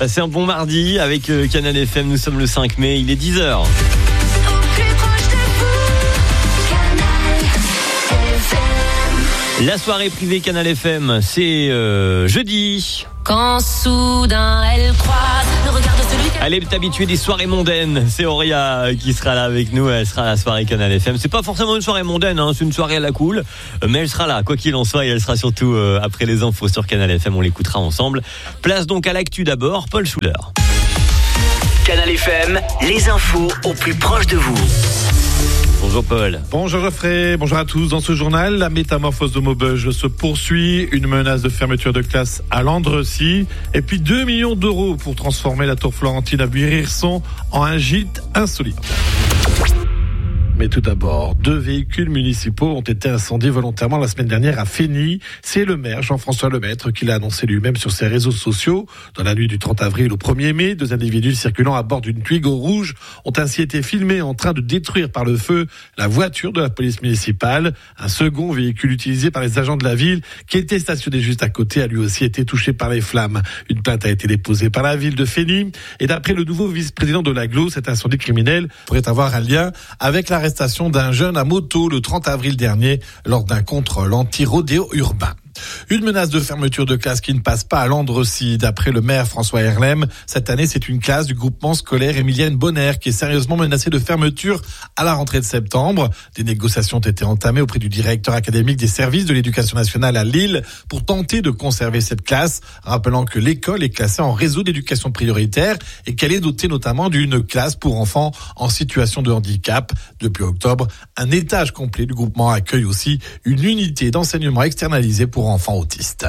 Passez un bon mardi avec Canal FM. Nous sommes le 5 mai, il est 10h. La soirée privée Canal FM, c'est jeudi. Quand soudain elle croise le regard de celui qu'elle... Elle est habituée des soirées mondaines. C'est Auria qui sera là avec nous. Elle sera à la soirée Canal FM. C'est pas forcément une soirée mondaine, hein. C'est une soirée à la cool. Mais elle sera là, quoi qu'il en soit. Et elle sera surtout après les infos sur Canal FM. On l'écoutera ensemble. Place donc à l'actu d'abord. Paul Schuler. Canal FM, les infos au plus proche de vous. Bonjour Paul. Bonjour Geoffrey, bonjour à tous. Dans ce journal, la métamorphose de Maubeuge se poursuit. Une menace de fermeture de classe à Landrecy. Et puis 2 millions d'euros pour transformer la tour Florentine à Buire-Hirson en un gîte insolite. Mais tout d'abord, 2 véhicules municipaux ont été incendiés volontairement la semaine dernière à Fény. C'est le maire Jean-François Lemaître qui l'a annoncé lui-même sur ses réseaux sociaux. Dans la nuit du 30 avril au 1er mai, 2 individus circulant à bord d'une Twingo rouge ont ainsi été filmés en train de détruire par le feu la voiture de la police municipale. Un second véhicule utilisé par les agents de la ville qui était stationné juste à côté a lui aussi été touché par les flammes. Une plainte a été déposée par la ville de Fény. Et d'après le nouveau vice-président de l'Agglo, cet incendie criminel pourrait avoir un lien avec l'arrestation d'un jeune à moto le 30 avril dernier lors d'un contrôle anti-rodéo urbain. Une menace de fermeture de classe qui ne passe pas à Landrecy. D'après le maire François Herlem, cette année, c'est une classe du groupement scolaire Émilienne Bonner qui est sérieusement menacée de fermeture à la rentrée de septembre. Des négociations ont été entamées auprès du directeur académique des services de l'éducation nationale à Lille pour tenter de conserver cette classe, rappelant que l'école est classée en réseau d'éducation prioritaire et qu'elle est dotée notamment d'une classe pour enfants en situation de handicap. Depuis octobre, un étage complet du groupement accueille aussi une unité d'enseignement externalisée pour enfants autistes.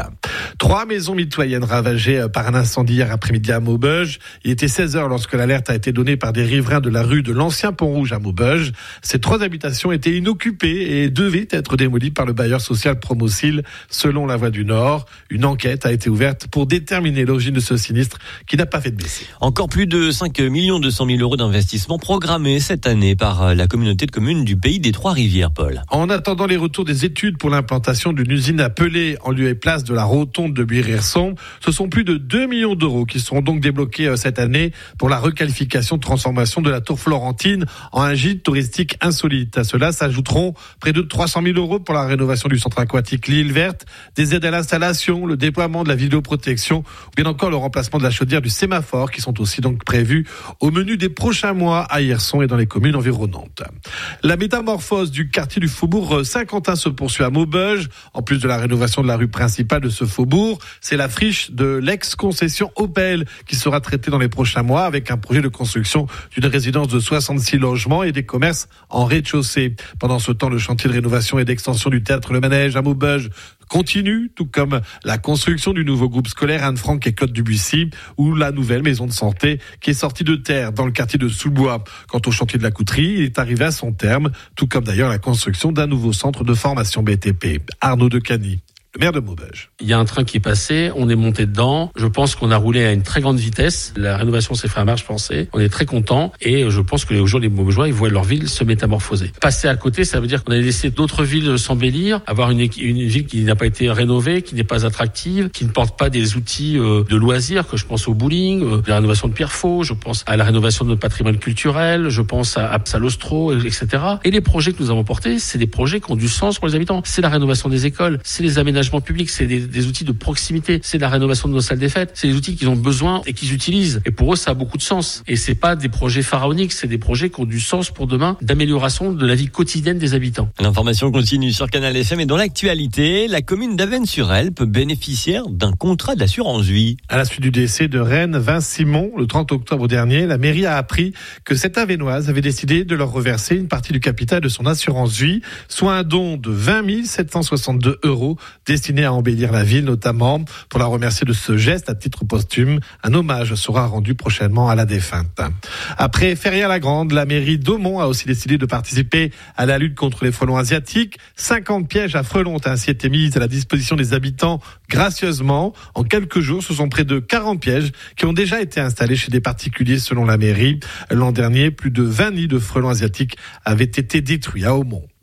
3 maisons mitoyennes ravagées par un incendie hier après-midi à Maubeuge. Il était 16h lorsque l'alerte a été donnée par des riverains de la rue de l'Ancien Pont-Rouge à Maubeuge. Ces 3 habitations étaient inoccupées et devaient être démolies par le bailleur social Promocil, selon la Voix du Nord. Une enquête a été ouverte pour déterminer l'origine de ce sinistre qui n'a pas fait de baisser. Encore plus de 5 200 000 euros d'investissement programmés cette année par la communauté de communes du Pays des Trois-Rivières, Paul. En attendant les retours des études pour l'implantation d'une usine à Pelé en lieu et place de la rotonde de Buire-Hirson, ce sont plus de 2 millions d'euros qui seront donc débloqués cette année pour la requalification de transformation de la tour Florentine en un gîte touristique insolite. À cela s'ajouteront près de 300 000 euros pour la rénovation du centre aquatique L'Île Verte, des aides à l'installation, le déploiement de la vidéoprotection ou bien encore le remplacement de la chaudière du sémaphore qui sont aussi donc prévus au menu des prochains mois à Hirson et dans les communes environnantes. La métamorphose du quartier du Faubourg Saint-Quentin se poursuit à Maubeuge. En plus de la rénovation de la rue principale de ce faubourg, c'est la friche de l'ex-concession Opel qui sera traitée dans les prochains mois avec un projet de construction d'une résidence de 66 logements et des commerces en rez-de-chaussée. Pendant ce temps, le chantier de rénovation et d'extension du théâtre Le Manège à Maubeuge continue, tout comme la construction du nouveau groupe scolaire Anne-Franck et Claude Debussy ou la nouvelle maison de santé qui est sortie de terre dans le quartier de Soulbois. Quant au chantier de la Couterie, il est arrivé à son terme, tout comme d'ailleurs la construction d'un nouveau centre de formation BTP. Arnaud Decany, le maire de Maubeuge. Il y a un train qui est passé, on est monté dedans. Je pense qu'on a roulé à une très grande vitesse. La rénovation s'est faite à marche forcée. On est très contents et je pense que aujourd'hui les Maubeugeois, ils voient leur ville se métamorphoser. Passer à côté, ça veut dire qu'on a laissé d'autres villes s'embellir, avoir une ville qui n'a pas été rénovée, qui n'est pas attractive, qui ne porte pas des outils de loisirs, que je pense au bowling, la rénovation de Pierrefonds, je pense à la rénovation de notre patrimoine culturel, je pense à Salostro, etc. Et les projets que nous avons portés, c'est des projets qui ont du sens pour les habitants. C'est la rénovation des écoles, c'est les aménagements public, c'est des outils de proximité, c'est la rénovation de nos salles des fêtes, c'est des outils qu'ils ont besoin et qu'ils utilisent. Et pour eux, ça a beaucoup de sens. Et c'est pas des projets pharaoniques, c'est des projets qui ont du sens pour demain, d'amélioration de la vie quotidienne des habitants. L'information continue sur Canal FM et dans l'actualité, la commune d'Avesnes-sur-Helpe bénéficiaire d'un contrat d'assurance vie. À la suite du décès de Reine Vince-Simon, le 30 octobre dernier, la mairie a appris que cette Avesnoise avait décidé de leur reverser une partie du capital de son assurance vie, soit un don de 20 762 euros destiné à embellir la ville, notamment pour la remercier de ce geste à titre posthume. Un hommage sera rendu prochainement à la défunte. Après Ferrières-la-Grande, la mairie d'Aumont a aussi décidé de participer à la lutte contre les frelons asiatiques. 50 pièges à frelons ont ainsi été mis à la disposition des habitants gracieusement. En quelques jours, ce sont près de 40 pièges qui ont déjà été installés chez des particuliers selon la mairie. L'an dernier, plus de 20 nids de frelons asiatiques avaient été détruits à Aumont.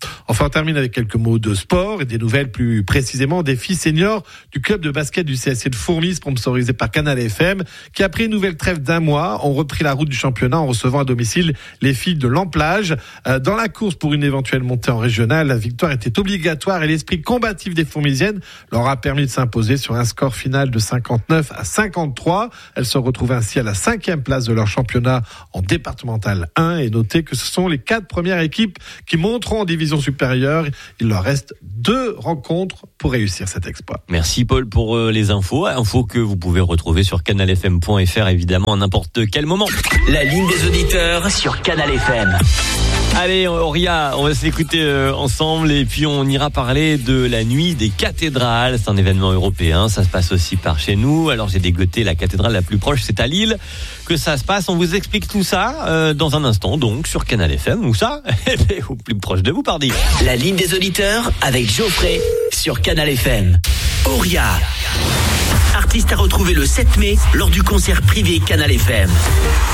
Enfin, on termine avec quelques mots de sport et des nouvelles plus précisément des filles seniors du club de basket du CSC de Fourmies, sponsorisé par Canal FM, qui après une nouvelle trêve d'1 mois, ont repris la route du championnat en recevant à domicile les filles de l'Amplage. Dans la course pour une éventuelle montée en régionale, la victoire était obligatoire et l'esprit combatif des Fourmisiennes leur a permis de s'imposer sur un score final de 59-53. Elles se retrouvent ainsi à la 5e place de leur championnat en départemental 1 et notez que ce sont les 4 premières équipes qui monteront en division supérieure. Il leur reste 2 rencontres pour réussir cet exploit. Merci Paul pour les infos que vous pouvez retrouver sur canalfm.fr évidemment à n'importe quel moment. La ligne des auditeurs sur Canal FM. Allez Auria, on va s'écouter ensemble et puis on ira parler de la nuit des cathédrales. C'est un événement européen, ça se passe aussi par chez nous. Alors j'ai dégoté la cathédrale la plus proche, c'est à Lille que ça se passe. On vous explique tout ça dans un instant donc sur Canal FM. Où ça? Au plus proche de vous, pardi. La ligne des auditeurs avec Geoffrey sur Canal FM. Auria, artiste à retrouver le 7 mai lors du concert privé Canal FM.